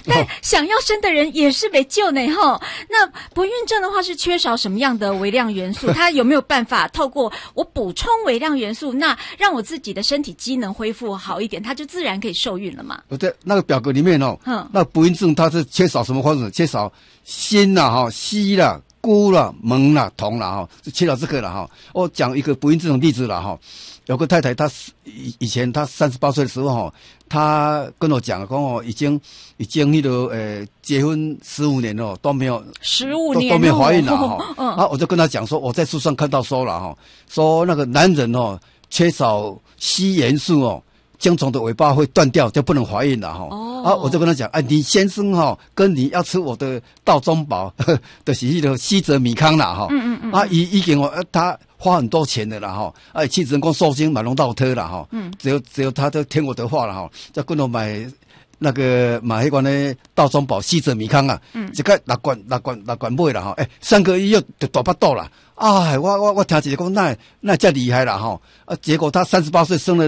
但想要生的人也是没救呢哈。那不孕症的话是缺少什么样的微量元素？它有没有办法透过我补充微量元素，那让我自己的身体机能恢复好一点，它就自然可以受孕了嘛？ 对，那个表格里面那不孕症它是缺少什么方式？缺少锌啦、硒啦、钴啦、锰啦、铜啦缺少这个啦我讲一个不孕症的例子啦有个太太，她以前她38岁的时候她跟我讲已经那个结婚15年了都没有 15年都没有怀孕了我就跟她讲说，我在书上看到说了说那个男人缺少硒元素精虫的尾巴会断掉，就不能怀孕了我就跟他讲，你先生跟你要吃我的道中宝就是那个西泽米康啦已经他花很多钱的啦妻子讲寿星买龙道特啦只有他都听我的话了就跟我买那款的道中宝西泽米康这个6罐买了3个月就大巴肚了我听一个讲那这厉害了结果他38岁生了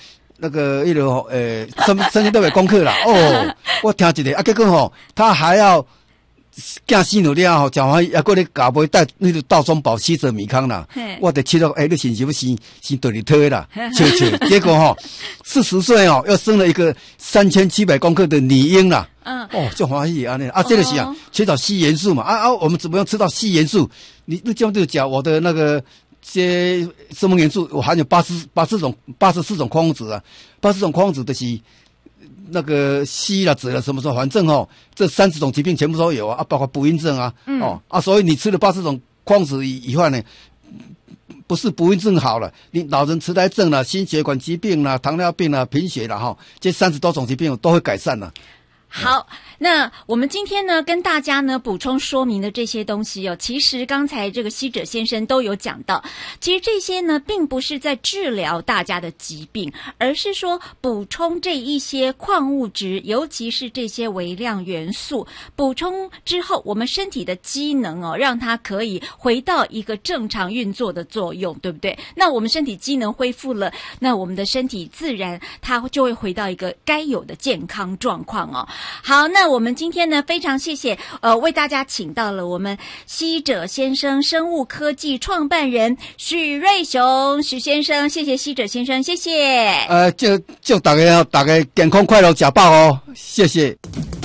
身体都没功课啦我听一个结果他还要囝生了了讲完还过来加买带那个道中宝西泽米康啦我得知道你是不是生第二胎啦结果40岁又生了一个3700公克的女婴啦就欢喜这个是缺少硒元素嘛我们怎么样吃到硒元素？你这样就讲我的那个些生物元素，我含有84种矿物质84种矿物质就是那个硒啦、锗啦什么反正这30种疾病全部都有包括不孕症所以你吃了84种矿物质以后呢，不是不孕症好了，你老人痴呆症啦、心血管疾病啦、糖尿病啦、贫血啦这30多种疾病都会改善了。 好，那我们今天呢跟大家呢补充说明的这些东西其实刚才这个希者先生都有讲到，其实这些呢并不是在治疗大家的疾病，而是说补充这一些矿物质，尤其是这些微量元素，补充之后我们身体的机能让它可以回到一个正常运作的作用，对不对？那我们身体机能恢复了，那我们的身体自然它就会回到一个该有的健康状况好，那我们今天呢非常谢谢为大家请到了我们希者先生生物科技创办人许瑞雄许先生，谢谢希者先生，谢谢。 祝大家健康快乐吃饱谢谢。